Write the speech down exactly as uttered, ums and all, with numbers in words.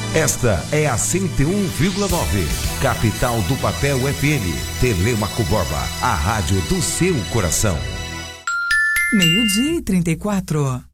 Esta é a cento e um vírgula nove, capital do papel F M, Telêmaco Borba, a rádio do seu coração. Meio-dia e trinta e quatro.